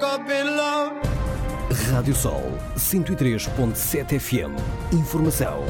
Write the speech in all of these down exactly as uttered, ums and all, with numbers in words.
up in love. Rádio Sol cento e três ponto sete F M. Informação.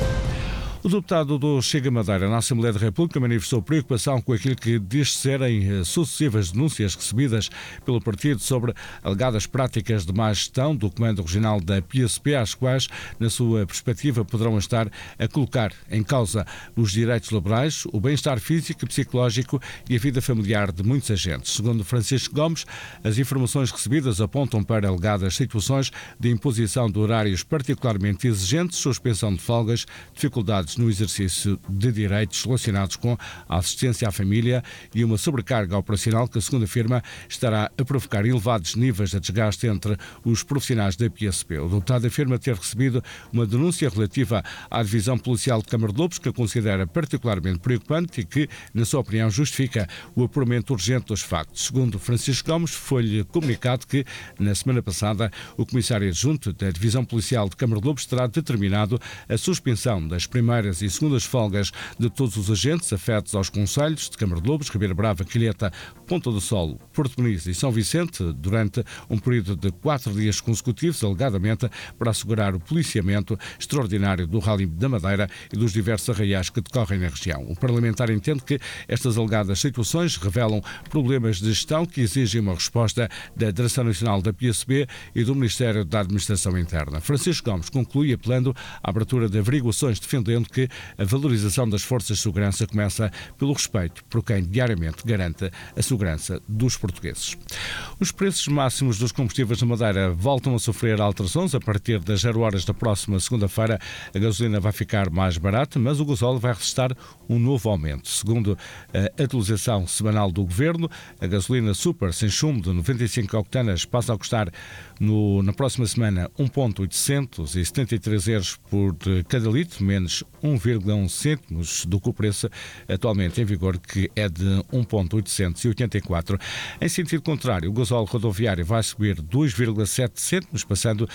O deputado do Chega Madeira na Assembleia da República manifestou preocupação com aquilo que diz serem sucessivas denúncias recebidas pelo partido sobre alegadas práticas de má gestão do Comando Regional da P S P, às quais, na sua perspectiva, poderão estar a colocar em causa os direitos laborais, o bem-estar físico e psicológico e a vida familiar de muitos agentes. Segundo Francisco Gomes, as informações recebidas apontam para alegadas situações de imposição de horários particularmente exigentes, suspensão de folgas, dificuldades no exercício de direitos relacionados com a assistência à família e uma sobrecarga operacional que, segundo afirma, estará a provocar elevados níveis de desgaste entre os profissionais da P S P. O deputado afirma ter recebido uma denúncia relativa à Divisão Policial de Câmara de Lobos, que considera particularmente preocupante e que, na sua opinião, justifica o apuramento urgente dos factos. Segundo Francisco Gomes, foi-lhe comunicado que, na semana passada, o comissário adjunto da Divisão Policial de Câmara de Lobos terá determinado a suspensão das primeiras e segundas folgas de todos os agentes afetos aos concelhos de Câmara de Lobos, Ribeira Brava, Quilheta, Ponta do Sol, Porto Muniz e São Vicente durante um período de quatro dias consecutivos, alegadamente para assegurar o policiamento extraordinário do Rally da Madeira e dos diversos arraiais que decorrem na região. O parlamentar entende que estas alegadas situações revelam problemas de gestão que exigem uma resposta da Direção Nacional da P S B e do Ministério da Administração Interna. Francisco Gomes conclui apelando à abertura de averiguações, defendendo que a valorização das forças de segurança começa pelo respeito por quem diariamente garante a segurança dos portugueses. Os preços máximos dos combustíveis na Madeira voltam a sofrer alterações. A partir das zero horas da próxima segunda-feira, a gasolina vai ficar mais barata, mas o gasóleo vai registrar um novo aumento. Segundo a atualização semanal do Governo, a gasolina super sem chumbo de noventa e cinco octanas passa a custar no, na próxima semana um vírgula oitocentos e setenta e três euros por cada litro, menos um vírgula um cêntimos do que o preço atualmente em vigor, que é de um vírgula oitocentos e oitenta e quatro. Em sentido contrário, o gasóleo rodoviário vai subir dois vírgula sete cêntimos, passando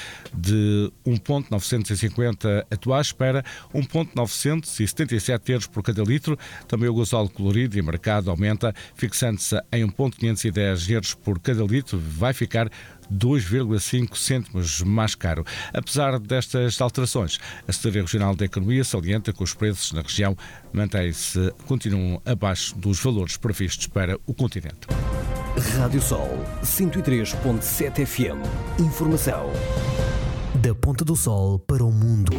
de um vírgula novecentos e cinquenta atuais para um vírgula novecentos e setenta e sete euros por cada litro. Também o gasóleo colorido e marcado aumenta, fixando-se em um vírgula quinhentos e dez euros por cada litro, vai ficar dois vírgula cinco cêntimos mais caro. Apesar destas alterações, a Secretaria Regional da Economia salienta que os preços na região mantêm-se, continuam abaixo dos valores previstos para o continente. Rádio Sol cento e três ponto sete F M. Informação da Ponta do Sol para o mundo.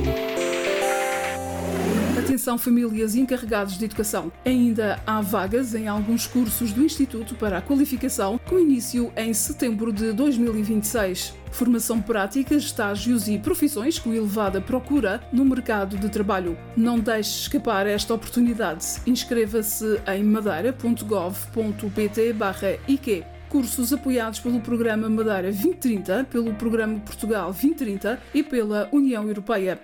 Atenção, famílias e encarregados de educação. Ainda há vagas em alguns cursos do Instituto para a Qualificação, com início em setembro de dois mil e vinte e seis. Formação prática, estágios e profissões com elevada procura no mercado de trabalho. Não deixe escapar esta oportunidade. Inscreva-se em madeira ponto gov ponto pt barra I Q. Cursos apoiados pelo Programa Madeira vinte trinta, pelo Programa Portugal vinte trinta e pela União Europeia.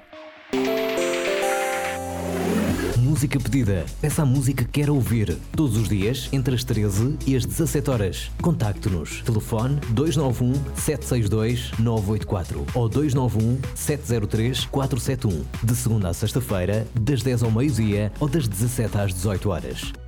Música pedida. Peça a música que quer ouvir. Todos os dias, entre as treze e as dezassete horas. Contacte-nos. Telefone dois nove um, sete seis dois, nove oito quatro ou dois nove um, sete zero três, quatro sete um. De segunda a sexta-feira, das dez ao meio-dia ou das dezassete às dezoito horas.